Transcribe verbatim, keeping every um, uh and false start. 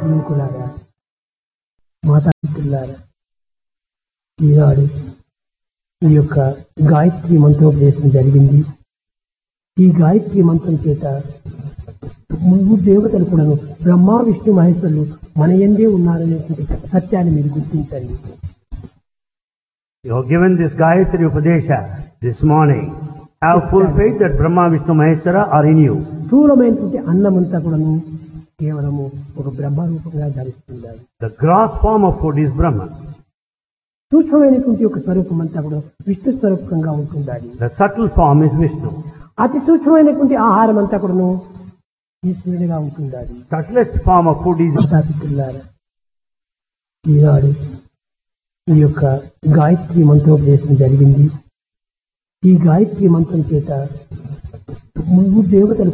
యువకులారా, మాతాపితరులారా, ఈనాడు ఈ యొక్క గాయత్రి మంత్రోపదేశం జరిగింది. ఈ గాయత్రి మంత్రం చేత ముగ్గురు దేవతలు కూడాను బ్రహ్మ విష్ణు మహేశ్వరులు మన యందే ఉన్నారనేటువంటి సత్యాన్ని మీరు గుర్తించండి. You have given this Gayatri Upadesha this morning. Have full faith that Brahma, Vishnu, Maheshwara are in you. స్థూలమైనటువంటి అన్నమంతా కూడాను కేవలము ఒక బ్రహ్మ రూపంగా ధరిస్తుంది. The gross form of food is Brahman. సూక్ష్మమైనటువంటి ఒక స్వరూపం అంతా కూడా విష్ణు స్వరూపంగా ఉంటుండాలి. The subtle form is Vishnu. అతి సూక్ష్మమైనటువంటి ఆహారం అంతా కూడాను ఈశ్వరుడిగా ఉంటుండాలి. Subtlest form of food is. మాతాపితరులారా, ఈనాడు ఈ యొక్క గాయత్రి మంత్రోపదేశం జరిగింది. ఈ గాయత్రి మంత్రం చేత ముగ్గురు దేవతలు